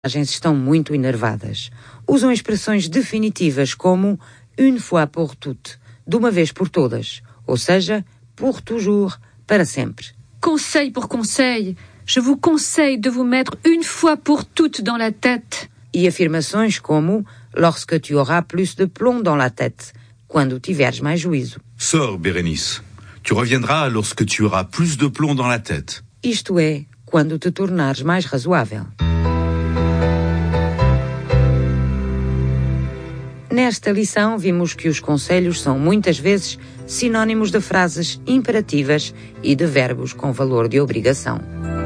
estão muito enervadas. Usam expressões definitivas como une fois pour toutes, de uma vez por todas, ou seja, pour toujours, para sempre. Conseil pour conseil, je vous conseille de vous mettre une fois pour toutes dans la tête. E afirmações como lorsque tu auras plus de plomb dans la tête, quando tiveres mais juízo. Sors, Bérénice. Tu reviendras lorsque tu auras plus de plomb dans la tête. Isto é, quando te tornares mais razoável. Nesta lição, vimos que os conselhos são muitas vezes sinônimos de frases imperativas e de verbos com valor de obrigação.